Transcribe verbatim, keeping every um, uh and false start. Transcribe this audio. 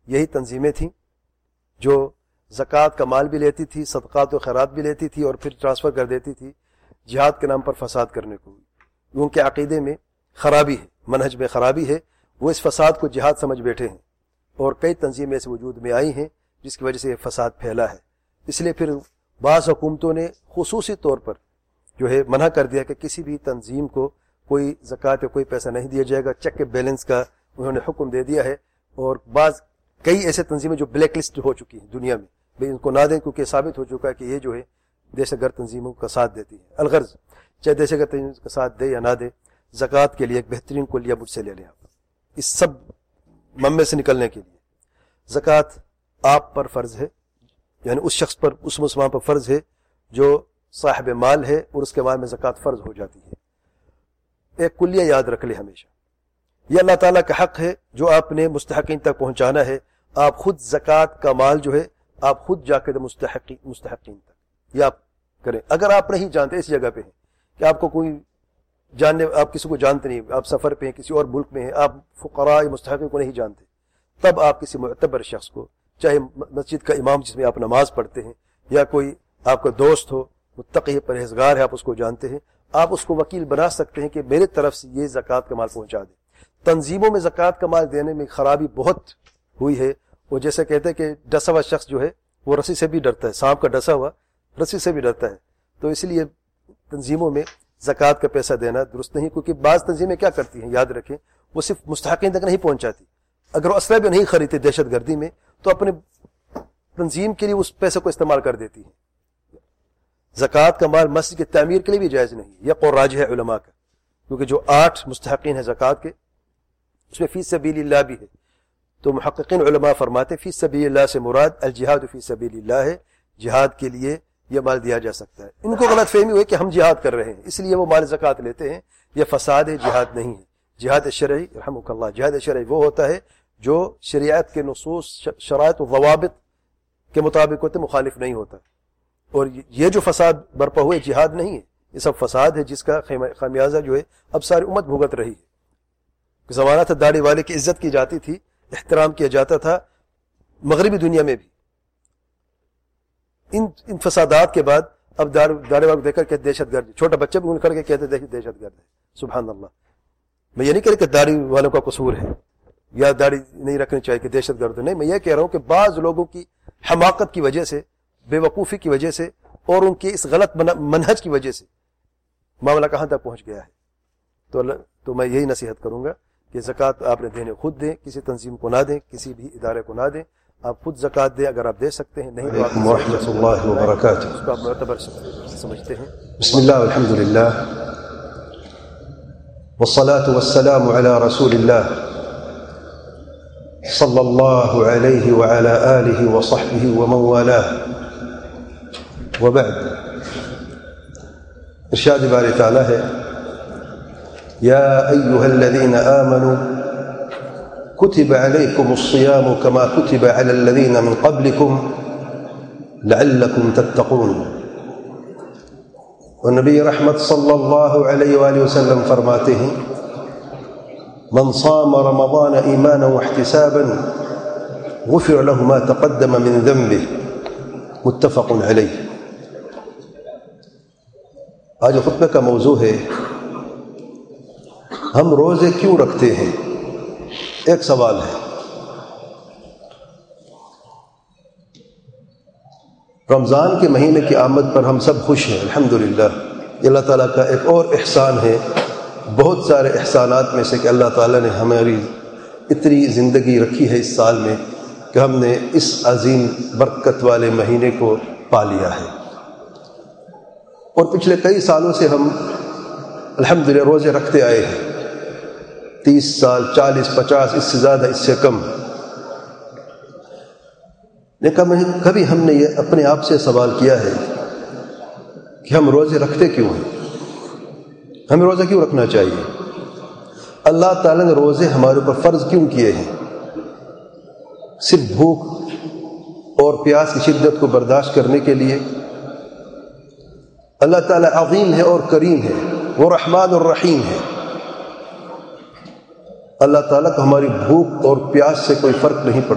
یہی تنظیمیں تھیں جو زکوٰۃ کا مال بھی لیتی تھی، صدقات و خیرات بھی لیتی تھی اور پھر ٹرانسفر کر دیتی تھی جہاد کے نام پر فساد کرنے کو. ان کے عقیدے میں خرابی ہے، منہج میں خرابی ہے، وہ اس فساد کو جہاد سمجھ بیٹھے ہیں، اور کئی تنظیمیں ایسے وجود میں آئی ہیں جس کی وجہ سے یہ فساد پھیلا ہے. اس لیے پھر بعض حکومتوں نے خصوصی طور پر جو ہے منع کر دیا کہ کسی بھی تنظیم کو کوئی زکوٰۃ یا کوئی پیسہ نہیں دیا جائے گا. چیک بیلنس کا انہوں نے حکم دے دیا ہے، اور بعض کئی ایسے تنظیمیں جو بلیک لسٹ ہو چکی ہیں دنیا میں، بھئی ان کو نہ دیں کیونکہ ثابت ہو چکا ہے کہ یہ جو ہے دہشت گرد تنظیموں کا ساتھ دیتی ہے. الغرض چاہے دہشت گرد تنظیم کا ساتھ دے یا نہ دے، زکوٰۃ کے لیے ایک بہترین کلیہ مجھ سے لے لیں آپ اس سب ممے سے نکلنے کے لیے. زکوٰۃ آپ پر فرض ہے، یعنی اس شخص پر، اس مسلمان پر فرض ہے جو صاحب مال ہے اور اس کے مال میں زکوٰۃ فرض ہو جاتی ہے. ایک کلیہ یاد رکھ لے ہمیشہ، یہ اللہ تعالیٰ کا حق ہے جو آپ نے مستحقین تک پہنچانا ہے. آپ خود زکوٰۃ کا مال جو ہے آپ خود جا کے مستحقین مستحقین تک یہ آپ کریں. اگر آپ نہیں جانتے، اس جگہ پہ ہیں کہ آپ کو کوئی جاننے، آپ کسی کو جانتے نہیں، آپ سفر پہ ہیں، کسی اور ملک میں ہیں، آپ فقراء مستحقین کو نہیں جانتے، تب آپ کسی معتبر شخص کو، چاہے مسجد کا امام جس میں آپ نماز پڑھتے ہیں، یا کوئی آپ کا دوست ہو، متقی پرہیزگار ہے، آپ اس کو جانتے ہیں، آپ اس کو وکیل بنا سکتے ہیں کہ میرے طرف سے یہ زکوٰۃ کا مال پہنچا دیں. تنظیموں میں زکوٰۃ کا مال دینے میں خرابی بہت ہوئی ہے. وہ جیسے کہتے ہیں کہ ڈسا ہوا شخص جو ہے وہ رسی سے بھی ڈرتا ہے، سانپ کا ڈسا ہوا رسی سے بھی ڈرتا ہے. تو اس لیے تنظیموں میں زکوٰۃ کا پیسہ دینا درست نہیں، کیونکہ بعض تنظیمیں کیا کرتی ہیں یاد رکھیں، وہ صرف مستحقین تک نہیں پہنچاتی. اگر وہ اسلحہ بھی نہیں خریدتے دہشت گردی میں تو اپنے تنظیم کے لیے اس پیسے کو استعمال کر دیتی ہیں. زکوٰۃ کا مال مسجد کی تعمیر کے لیے بھی جائز نہیں، یہ قول راجح ہے علماء کا، کیونکہ جو آٹھ مستحقین ہیں زکوٰۃ کے اس میں فی سبیل اللہ بھی ہے. تو محققین علماء فرماتے فی سبیل اللہ سے مراد الجہاد فی سبیل اللہ ہے، جہاد کے لیے یہ مال دیا جا سکتا ہے. ان کو غلط فہمی ہوئی کہ ہم جہاد کر رہے ہیں اس لیے وہ مال زکوٰۃ لیتے ہیں، یہ فساد ہے، جہاد نہیں ہے. جہاد شرعی رحمک اللہ، جہاد شرعی وہ ہوتا ہے جو شریعت کے نصوص، شرائط و ضوابط کے مطابق ہوتے، مخالف نہیں ہوتا. اور یہ جو فساد برپا ہوئے جہاد نہیں ہے، یہ سب فساد ہے جس کا خمیازہ جو ہے اب ساری امت بھگت رہی ہے. زمانہ تھا داڑھی والے کی عزت کی جاتی تھی، احترام کیا جاتا تھا مغربی دنیا میں بھی. ان ان فسادات کے بعد اب داڑھی والے دیکھ کر کہ دہشت گرد، چھوٹا بچہ بھی ان کر کے کہتے دہشت گرد ہے. سبحان اللہ. میں یہ نہیں کہہ رہا کہ داڑھی والوں کا قصور ہے یا داڑھی نہیں رکھنی چاہیے کہ دہشت گرد نہیں، میں یہ کہہ رہا ہوں کہ بعض لوگوں کی حماقت کی وجہ سے، بے وقوفی کی وجہ سے اور ان کے اس غلط منہج کی وجہ سے معاملہ کہاں تک پہنچ گیا ہے. تو تو میں یہی نصیحت کروں گا کہ زکوٰۃ آپ نے دینے خود دیں، کسی تنظیم کو نہ دیں، کسی بھی ادارے کو نہ دیں. آپ خود زکوٰۃ دیں اگر آپ دے سکتے ہیں، نہیں تو آپ ورحمۃ اللہ وبرکاتہ. اس کو آپ معتبر سمجھتے ہیں. بسم اللہ والحمد للہ والصلاة والسلام على رسول اللہ صلی اللہ علیہ وعلى آلہ وصحبہ ومن والاه. وبعد، ارشاد باری تعالی ہے یا ایها الذین آمنوا كتب عليكم الصيام كما كتب على الذين من قبلكم لعلكم تتقون. اور نبی رحمت صلی اللہ علیہ وآلہ وسلم فرماتے ہیں من صام رمضان ایمانا واحتسابا غفر له ما تقدم من ذنبه متفق علیہ. آج خطبہ کا موضوع ہے ہم روزے کیوں رکھتے ہیں. ایک سوال ہے. رمضان کے مہینے کی آمد پر ہم سب خوش ہیں الحمدللہ. یہ اللہ تعالیٰ کا ایک اور احسان ہے بہت سارے احسانات میں سے کہ اللہ تعالیٰ نے ہماری اتنی زندگی رکھی ہے اس سال میں کہ ہم نے اس عظیم برکت والے مہینے کو پا لیا ہے. اور پچھلے کئی سالوں سے ہم الحمدللہ روزے رکھتے آئے ہیں، تیس سال، چالیس، پچاس، اس سے زیادہ، اس سے کم. لیکن کبھی ہم نے یہ اپنے آپ سے سوال کیا ہے کہ ہم روزے رکھتے کیوں ہیں، ہمیں روزہ کیوں رکھنا چاہیے. اللہ تعالیٰ نے روزے ہمارے اوپر فرض کیوں کیے ہیں؟ صرف بھوک اور پیاس کی شدت کو برداشت کرنے کے لیے؟ اللہ تعالیٰ عظیم ہے اور کریم ہے، وہ رحمان اور رحیم ہے. اللہ تعالیٰ کو ہماری بھوک اور پیاس سے کوئی فرق نہیں پڑتا.